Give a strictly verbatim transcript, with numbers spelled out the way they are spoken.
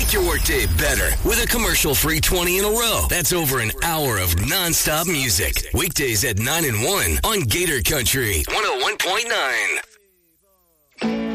Make your workday better with a commercial-free twenty in a row. That's over an hour of nonstop music. Weekdays at nine and one on Gator Country one oh one point nine.